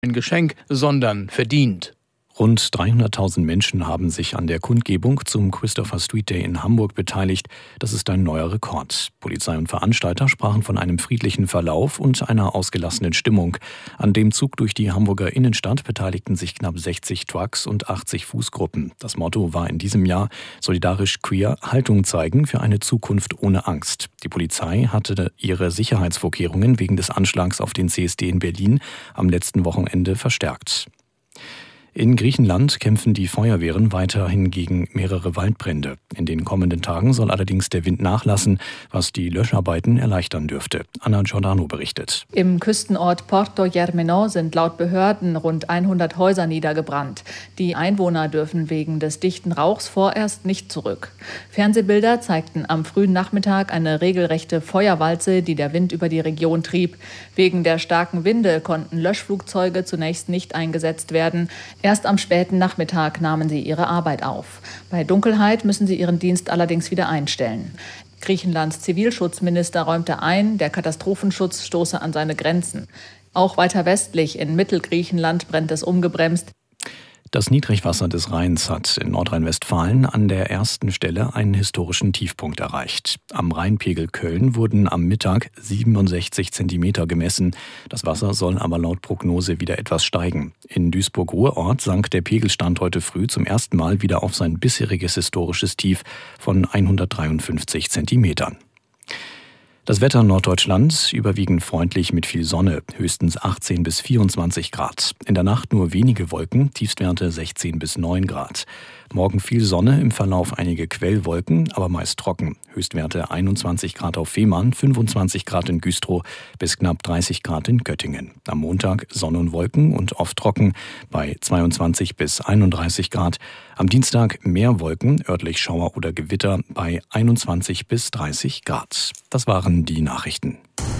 ein Geschenk, sondern verdient. Rund 300.000 Menschen haben sich an der Kundgebung zum Christopher Street Day in Hamburg beteiligt. Das ist ein neuer Rekord. Polizei und Veranstalter sprachen von einem friedlichen Verlauf und einer ausgelassenen Stimmung. An dem Zug durch die Hamburger Innenstadt beteiligten sich knapp 60 Trucks und 80 Fußgruppen. Das Motto war in diesem Jahr solidarisch queer, Haltung zeigen für eine Zukunft ohne Angst. Die Polizei hatte ihre Sicherheitsvorkehrungen wegen des Anschlags auf den CSD in Berlin am letzten Wochenende verstärkt. In Griechenland kämpfen die Feuerwehren weiterhin gegen mehrere Waldbrände. In den kommenden Tagen soll allerdings der Wind nachlassen, was die Löscharbeiten erleichtern dürfte. Anna Giordano berichtet. Im Küstenort Porto Germeno sind laut Behörden rund 100 Häuser niedergebrannt. Die Einwohner dürfen wegen des dichten Rauchs vorerst nicht zurück. Fernsehbilder zeigten am frühen Nachmittag eine regelrechte Feuerwalze, die der Wind über die Region trieb. Wegen der starken Winde konnten Löschflugzeuge zunächst nicht eingesetzt werden. Erst am späten Nachmittag nahmen sie ihre Arbeit auf. Bei Dunkelheit müssen sie ihren Dienst allerdings wieder einstellen. Griechenlands Zivilschutzminister räumte ein, der Katastrophenschutz stoße an seine Grenzen. Auch weiter westlich in Mittelgriechenland brennt es ungebremst. Das Niedrigwasser des Rheins hat in Nordrhein-Westfalen an der ersten Stelle einen historischen Tiefpunkt erreicht. Am Rheinpegel Köln wurden am Mittag 67 Zentimeter gemessen. Das Wasser soll aber laut Prognose wieder etwas steigen. In Duisburg-Ruhrort sank der Pegelstand heute früh zum ersten Mal wieder auf sein bisheriges historisches Tief von 153 Zentimetern. Das Wetter in Norddeutschland überwiegend freundlich mit viel Sonne, höchstens 18 bis 24 Grad. In der Nacht nur wenige Wolken, Tiefstwerte 16 bis 9 Grad. Morgen viel Sonne, im Verlauf einige Quellwolken, aber meist trocken. Höchstwerte 21 Grad auf Fehmarn, 25 Grad in Güstrow bis knapp 30 Grad in Göttingen. Am Montag Sonne und Wolken und oft trocken bei 22 bis 31 Grad. Am Dienstag mehr Wolken, örtlich Schauer oder Gewitter bei 21 bis 30 Grad. Das waren die Nachrichten.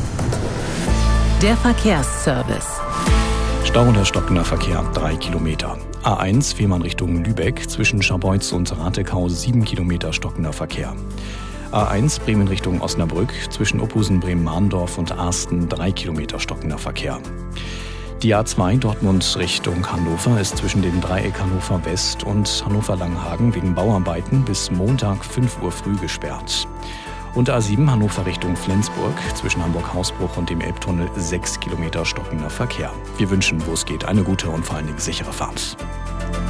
Der Verkehrsservice. Stau oder stockender Verkehr 3 Kilometer. A1 Fehmarn Richtung Lübeck, zwischen Scharbeutz und Ratekau 7 Kilometer stockender Verkehr. A1 Bremen Richtung Osnabrück, zwischen Ophusen, Bremen-Mahndorf und Asten 3 Kilometer stockender Verkehr. Die A2 Dortmund Richtung Hannover ist zwischen dem Dreieck Hannover West und Hannover-Langenhagen wegen Bauarbeiten bis Montag 5 Uhr früh gesperrt. Und A7 Hannover Richtung Flensburg, zwischen Hamburg-Hausbruch und dem Elbtunnel 6 Kilometer stockender Verkehr. Wir wünschen, wo es geht, eine gute und vor allen Dingen sichere Fahrt.